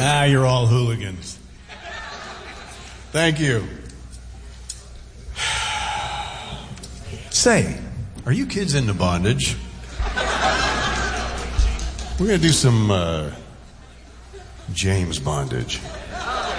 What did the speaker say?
You're all hooligans. Thank you. Say, are you kids into bondage? We're going to do some James bondage.